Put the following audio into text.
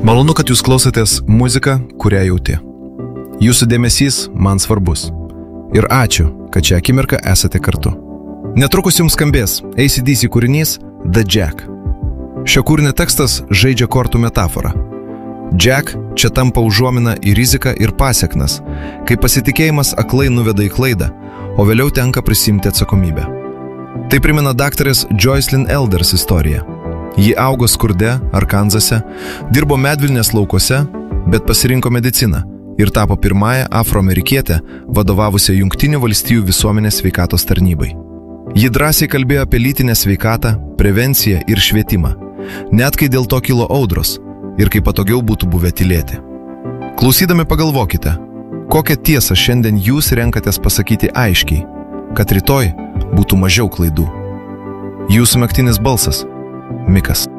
Malonu, kad jūs klausotės muziką, kurią jauti. Jūsų dėmesys man svarbus. Ir ačiū, kad šią akimirką esate kartu. Netrukus jums skambės AC/DC kūrinys The Jack. Šio kūrinio tekstas žaidžia kortų metaforą. Jack čia tampa užuomina į riziką ir pasekmes, kai pasitikėjimas aklai nuveda į klaidą, o vėliau tenka prisimti atsakomybę. Tai primena daktarės Joycelyn Elders istoriją. Ji augo skurde, Arkanzase, dirbo medvilnės laukuose, bet pasirinko mediciną ir tapo pirmąją afroamerikietę vadovavusią Jungtinių valstijų visuomenės sveikatos tarnybai. Ji drąsiai kalbėjo apie lytinę sveikatą, prevenciją ir švietimą, net kai dėl to kilo audros ir kai patogiau būtų buvę tylėti. Klausydami pagalvokite, kokią tiesą šiandien jūs renkatės pasakyti aiškiai, kad rytoj būtų mažiau klaidų. Jūsų naktinis balsas – Mikas.